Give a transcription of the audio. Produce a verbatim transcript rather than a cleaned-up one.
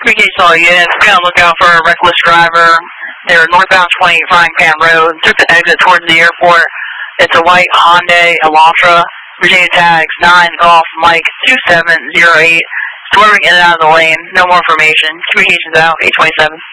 Communications all units. Be on the lookout for a reckless driver. They were northbound twenty Frying Pan Road. Took the exit towards the airport. It's a white Hyundai Elantra. Virginia tags nine Golf Mike two seven zero eight. Swerving in and out of the lane. No more information. Communications out. eight twenty-seven.